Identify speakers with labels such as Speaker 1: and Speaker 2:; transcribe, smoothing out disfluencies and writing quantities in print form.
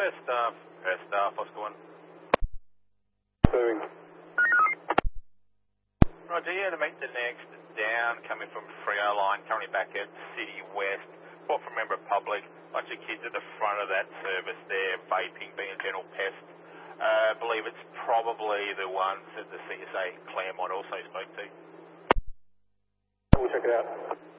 Speaker 1: First staff, what's going on?
Speaker 2: Moving.
Speaker 1: Roger, yeah, to meet the next down, coming from Freo line, currently back at City West. Report from member of public, bunch of kids at the front of that service there, vaping, being a general pest. I believe it's probably the ones that the CSA Claremont also spoke to.
Speaker 2: We'll check it out.